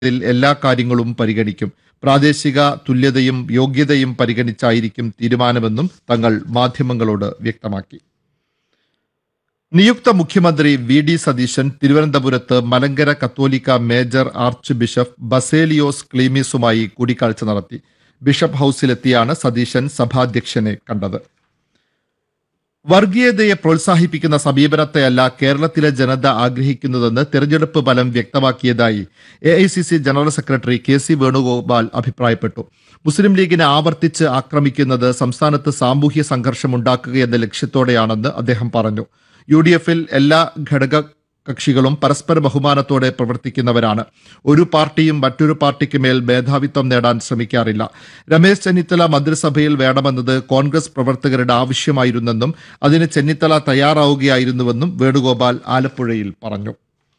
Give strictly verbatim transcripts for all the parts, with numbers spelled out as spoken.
ഇതിൽ എല്ലാ കാര്യങ്ങളും പരിഗണിക്കും. പ്രാദേശിക തുല്യതയും യോഗ്യതയും പരിഗണിച്ചായിരിക്കും തീരുമാനമെന്നും തങ്ങൾ മാധ്യമങ്ങളോട് വ്യക്തമാക്കി. നിയുക്ത മുഖ്യമന്ത്രി വി ഡി സതീശൻ തിരുവനന്തപുരത്ത് മലങ്കര കത്തോലിക്ക മേജർ ആർച്ച് ബിഷപ്പ് ബസേലിയോസ് ക്ലീമീസുമായി കൂടിക്കാഴ്ച നടത്തി. ബിഷപ്പ് ഹൌസിലെത്തിയാണ് സതീശൻ സഭാധ്യക്ഷനെ കണ്ടത്. വർഗീയതയെ പ്രോത്സാഹിപ്പിക്കുന്ന സമീപനത്തെയല്ല കേരളത്തിലെ ജനത ആഗ്രഹിക്കുന്നതെന്ന് തെരഞ്ഞെടുപ്പ് ഫലം വ്യക്തമാക്കിയതായി A I C C general secretary K C Venugopal അഭിപ്രായപ്പെട്ടു. മുസ്ലിം ലീഗിനെ ആവർത്തിച്ച് ആക്രമിക്കുന്നത് സംസ്ഥാനത്ത് സാമൂഹ്യ സംഘർഷമുണ്ടാക്കുകയെന്ന ലക്ഷ്യത്തോടെയാണെന്ന് അദ്ദേഹം പറഞ്ഞു. യു ഡി എഫിൽ എല്ലാ ഘടക കക്ഷികളും പരസ്പര ബഹുമാനത്തോടെ പ്രവർത്തിക്കുന്നവരാണ്. ഒരു പാർട്ടിയും മറ്റൊരു പാർട്ടിക്ക് മേൽ മേധാവിത്വം നേടാൻ ശ്രമിക്കാറില്ല. രമേശ് ചെന്നിത്തല മന്ത്രിസഭയിൽ വേണമെന്നത് കോൺഗ്രസ് പ്രവർത്തകരുടെ ആവശ്യമായിരുന്നെന്നും അതിന് ചെന്നിത്തല തയ്യാറാവുകയായിരുന്നുവെന്നും വേണുഗോപാൽ ആലപ്പുഴയിൽ പറഞ്ഞു.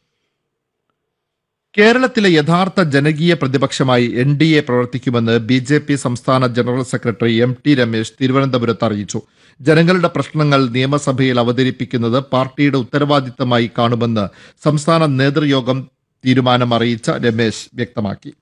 കേരളത്തിലെ യഥാർത്ഥ ജനകീയ പ്രതിപക്ഷമായി എൻ ഡി എ പ്രവർത്തിക്കുമെന്ന് ബി ജെ പി സംസ്ഥാന general secretary M T Ramesh തിരുവനന്തപുരത്ത് അറിയിച്ചു. ജനങ്ങളുടെ പ്രശ്നങ്ങൾ നിയമസഭയിൽ അവതരിപ്പിക്കുന്നത് പാർട്ടിയുടെ ഉത്തരവാദിത്തമായി കാണുമെന്ന് സംസ്ഥാന നേതൃയോഗം തീരുമാനം അറിയിച്ച രമേശ് വ്യക്തമാക്കി.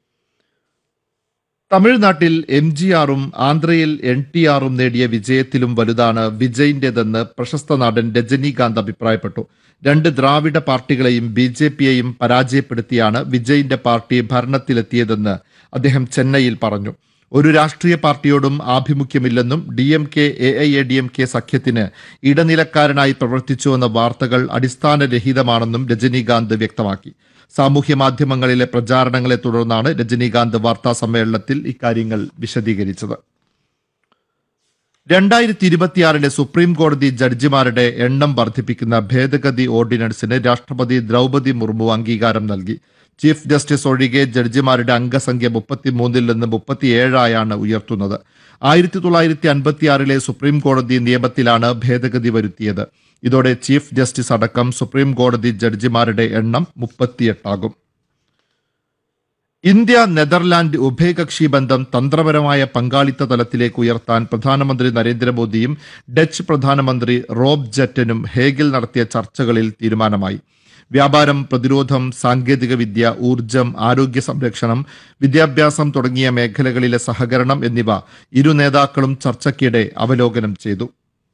തമിഴ്നാട്ടിൽ എം ജി ആറും ആന്ധ്രയിൽ എൻ ടി ആറും നേടിയ വിജയത്തിലും വലുതാണ് വിജയിന്റേതെന്ന് പ്രശസ്ത നടൻ രജനീകാന്ത് അഭിപ്രായപ്പെട്ടു. രണ്ട് ദ്രാവിഡ പാർട്ടികളെയും ബി ജെ പിയെയും പരാജയപ്പെടുത്തിയാണ് വിജയിന്റെ പാർട്ടി ഭരണത്തിലെത്തിയതെന്ന് അദ്ദേഹം ചെന്നൈയിൽ പറഞ്ഞു. ഒരു രാഷ്ട്രീയ പാർട്ടിയോടും ആഭിമുഖ്യമില്ലെന്നും D M K A I A D M K സഖ്യത്തിന് ഇടനിലക്കാരനായി പ്രവർത്തിച്ചുവെന്ന വാർത്തകൾ അടിസ്ഥാനരഹിതമാണെന്നും രജനീകാന്ത് വ്യക്തമാക്കി. സാമൂഹ്യ മാധ്യമങ്ങളിലെ പ്രചാരണങ്ങളെ തുടർന്നാണ് രജനീകാന്ത് വാർത്താ സമ്മേളനത്തിൽ ഇക്കാര്യങ്ങൾ വിശദീകരിച്ചത്. രണ്ടായിരത്തി ഇരുപത്തിയാറിലെ സുപ്രീം കോടതി ജഡ്ജിമാരുടെ എണ്ണം വർദ്ധിപ്പിക്കുന്ന ഭേദഗതി ഓർഡിനൻസിന് രാഷ്ട്രപതി ദ്രൗപദി മുർമു അംഗീകാരം നൽകി. ചീഫ് ജസ്റ്റിസ് ഒഴികെ ജഡ്ജിമാരുടെ അംഗസംഖ്യ മുപ്പത്തിമൂന്നിൽ നിന്ന് മുപ്പത്തിയേഴായാണ് ഉയർത്തുന്നത്. ആയിരത്തി തൊള്ളായിരത്തി അൻപത്തിയാറിലെ സുപ്രീം കോടതി നിയമത്തിലാണ് ഭേദഗതി വരുത്തിയത്. ഇതോടെ ചീഫ് ജസ്റ്റിസ് അടക്കം സുപ്രീം കോടതി ജഡ്ജിമാരുടെ എണ്ണം മുപ്പത്തിയെട്ടാകും. ഇന്ത്യ നെതർലാൻഡ് ഉഭയകക്ഷി ബന്ധം തന്ത്രപരമായ പങ്കാളിത്ത തലത്തിലേക്ക് ഉയർത്താൻ പ്രധാനമന്ത്രി നരേന്ദ്രമോദിയും ഡച്ച് പ്രധാനമന്ത്രി റോബ് ജെറ്റനും ഹേഗിൽ നടത്തിയ ചർച്ചകളിൽ തീരുമാനമായി. വ്യാപാരം, പ്രതിരോധം, സാങ്കേതികവിദ്യ, ഊർജം, ആരോഗ്യ സംരക്ഷണം, വിദ്യാഭ്യാസം തുടങ്ങിയ മേഖലകളിലെ സഹകരണം എന്നിവ ഇരു നേതാക്കളും ചർച്ചയ്ക്കിടെ അവലോകനം ചെയ്തു.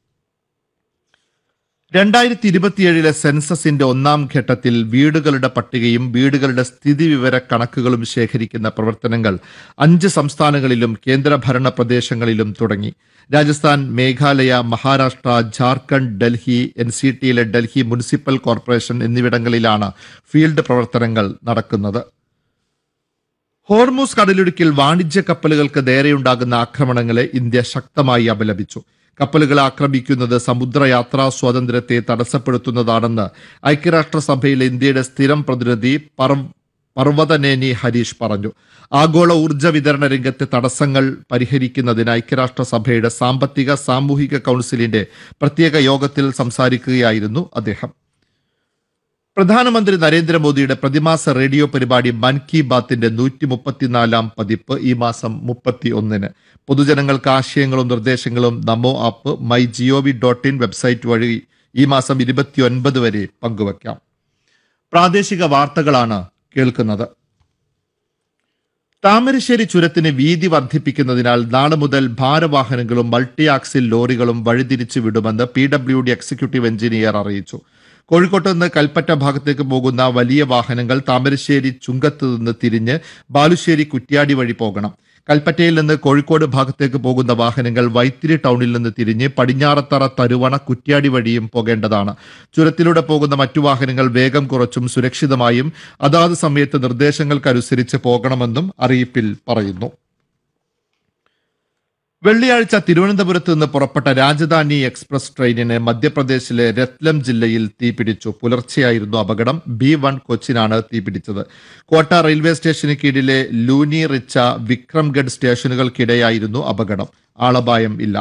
രണ്ടായിരത്തി ഇരുപത്തിയേഴിലെ സെൻസസിന്റെ ഒന്നാം ഘട്ടത്തിൽ വീടുകളുടെ പട്ടികയും വീടുകളുടെ സ്ഥിതിവിവര കണക്കുകളും ശേഖരിക്കുന്ന പ്രവർത്തനങ്ങൾ അഞ്ച് സംസ്ഥാനങ്ങളിലും കേന്ദ്രഭരണ പ്രദേശങ്ങളിലും തുടങ്ങി. Rajasthan, Meghalaya, Maharashtra, Jharkhand, Delhi, N C ടിയിലെ Delhi municipal corporation എന്നിവിടങ്ങളിലാണ് ഫീൽഡ് പ്രവർത്തനങ്ങൾ നടക്കുന്നത്. ഹോർമൂസ് കടലിടുക്കിൽ വാണിജ്യ കപ്പലുകൾക്ക് നേരെയുണ്ടാകുന്ന ആക്രമണങ്ങളെ ഇന്ത്യ ശക്തമായി അപലപിച്ചു. കപ്പലുകളെ ആക്രമിക്കുന്നത് സമുദ്രയാത്രാ സ്വാതന്ത്ര്യത്തെ തടസ്സപ്പെടുത്തുന്നതാണെന്ന് ഐക്യരാഷ്ട്രസഭയിലെ ഇന്ത്യയുടെ സ്ഥിരം പ്രതിനിധി പർവതനേനി ഹരീഷ് പറഞ്ഞു. ആഗോള ഊർജ്ജ വിതരണ രംഗത്തെ തടസ്സങ്ങൾ പരിഹരിക്കുന്നതിന് ഐക്യരാഷ്ട്രസഭയുടെ സാമ്പത്തിക സാമൂഹിക കൗൺസിലിന്റെ പ്രത്യേക യോഗത്തിൽ സംസാരിക്കുകയായിരുന്നു അദ്ദേഹം. പ്രധാനമന്ത്രി നരേന്ദ്രമോദിയുടെ പ്രതിമാസ റേഡിയോ പരിപാടി മൻ കി ബാത്തിന്റെ നൂറ്റി മുപ്പത്തിനാലാം പതിപ്പ് ഈ മാസം മുപ്പത്തി ഒന്നിന് പൊതുജനങ്ങൾക്ക് ആശയങ്ങളും നിർദ്ദേശങ്ങളും നമോ app, my G O V dot in website വഴി ഈ മാസം ഇരുപത്തിയൊൻപത് വരെ പങ്കുവയ്ക്കാം. പ്രാദേശിക വാർത്തകളാണ് കേൾക്കുന്നത്. താമരശ്ശേരി ചുരത്തിന് വീതി വർദ്ധിപ്പിക്കുന്നതിനാൽ നാളെ മുതൽ ഭാരവാഹനങ്ങളും മൾട്ടി ആക്സിൽ ലോറികളും വഴിതിരിച്ചു വിടുമെന്ന് P W D executive engineer അറിയിച്ചു. കോഴിക്കോട്ട് നിന്ന് കൽപ്പറ്റ ഭാഗത്തേക്ക് പോകുന്ന വലിയ വാഹനങ്ങൾ താമരശ്ശേരി ചുങ്കത്ത് നിന്ന് തിരിഞ്ഞ് ബാലുശ്ശേരി കുറ്റ്യാടി വഴി പോകണം. കൽപ്പറ്റയിൽ നിന്ന് കോഴിക്കോട് ഭാഗത്തേക്ക് പോകുന്ന വാഹനങ്ങൾ വൈത്തിരി ടൗണിൽ നിന്ന് തിരിഞ്ഞ് പടിഞ്ഞാറത്തറ, തരുവണ, കുറ്റ്യാടി വഴിയും പോകേണ്ടതാണ്. ചുരത്തിലൂടെ പോകുന്ന മറ്റു വാഹനങ്ങൾ വേഗം കുറച്ചും സുരക്ഷിതമായും അതാത് സമയത്ത് നിർദ്ദേശങ്ങൾക്കനുസരിച്ച് പോകണമെന്നും അറിയിപ്പിൽ പറയുന്നു. വെള്ളിയാഴ്ച തിരുവനന്തപുരത്ത് നിന്ന് പുറപ്പെട്ട രാജധാനി എക്സ്പ്രസ് ട്രെയിനിന് മധ്യപ്രദേശിലെ രത്ലം ജില്ലയിൽ തീപിടിച്ചു. പുലർച്ചെയായിരുന്നു അപകടം. ബി വൺ കൊച്ചിനാണ് തീപിടിച്ചത്. കോട്ട റെയിൽവേ സ്റ്റേഷന് കീഴിലെ ലൂനി, റിച്ച, വിക്രംഗഡ് സ്റ്റേഷനുകൾക്കിടെയായിരുന്നു അപകടം. ആളപായം ഇല്ല.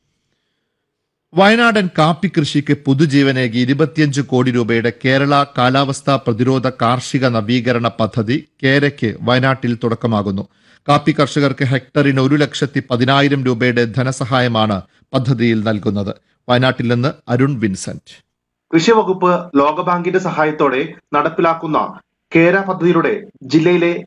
വയനാടൻ കാപ്പി കൃഷിക്ക് പുതുജീവനേകി ഇരുപത്തിയഞ്ച് കോടി രൂപയുടെ കേരള കാലാവസ്ഥാ പ്രതിരോധ കാർഷിക നവീകരണ പദ്ധതി കേരയ്ക്ക് വയനാട്ടിൽ തുടക്കമാകുന്നു. കാപ്പി കർഷകർക്ക് ഹെക്ടറിന് ഒരു ലക്ഷത്തി പതിനായിരം രൂപയുടെ ധനസഹായമാണ് പദ്ധതിയിൽ നൽകുന്നത്. വയനാട്ടിൽ നിന്ന് അരുൺ വിൻസെന്റ്. കൃഷി വകുപ്പ് ലോകബാങ്കിന്റെ സഹായത്തോടെ നടപ്പിലാക്കുന്ന കേര പദ്ധതിയിലൂടെ ജില്ലയിലെ